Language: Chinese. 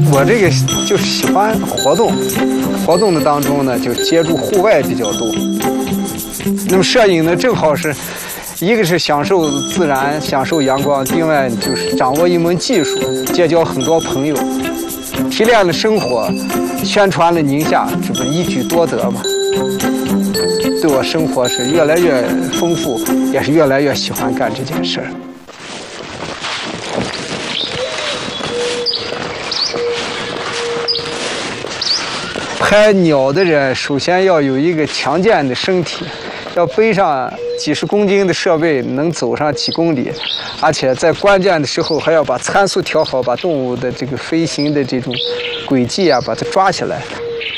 我这个就是喜欢活动，活动的当中呢，就接触户外比较多。那么摄影呢，正好是一个是享受自然、享受阳光，另外就是掌握一门技术，结交很多朋友，提炼了生活，宣传了宁夏，这不一举多得嘛？对我生活是越来越丰富，也是越来越喜欢干这件事儿。拍鸟的人，首先要有一个强健的身体，要背上几十公斤的设备，能走上几公里，而且在关键的时候还要把参数调好，把动物的这个飞行的这种轨迹啊，把它抓起来。